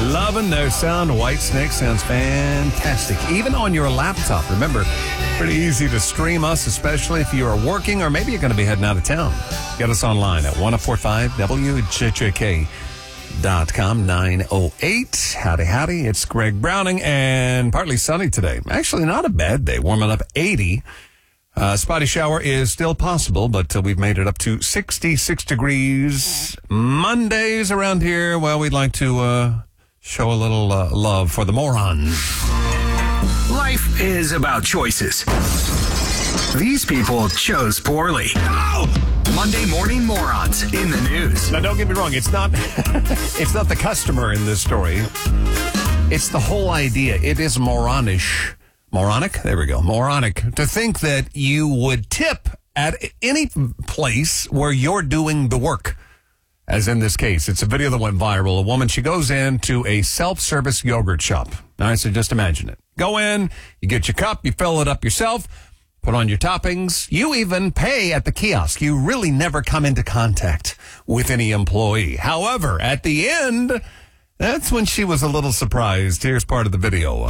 Loving their sound. Whitesnake sounds fantastic. Even on your laptop. Remember, pretty easy to stream us, especially if you are working or maybe you're going to be heading out of town. Get us online at 1045WJJK.com 908. Howdy. It's Greg Browning and partly sunny today. Actually, not a bad day. Warming up 80. Spotty shower is still possible, but we've made it up to 66 degrees. Mondays around here, well, we'd like to show a little love for the morons. Life is about choices. These people chose poorly. Oh! Monday morning morons in the news. Now, don't get me wrong. It's not it's not the customer in this story. It's the whole idea. It is moronish. Moronic? There we go. Moronic. To think that you would tip at any place where you're doing the work. As in this case, it's a video that went viral. A woman, she goes into a self-service yogurt shop. All right, so just imagine it. Go in, you get your cup, you fill it up yourself, put on your toppings. You even pay at the kiosk. You really never come into contact with any employee. However, at the end, that's when she was a little surprised. Here's part of the video.